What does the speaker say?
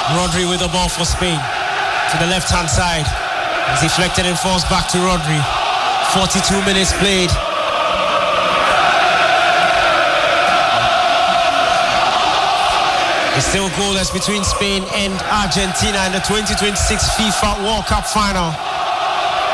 Rodri with the ball for Spain to the left-hand side. It's deflected and falls back to Rodri. 42 minutes played. It's still goalless between Spain and Argentina in the 2026 FIFA World Cup final.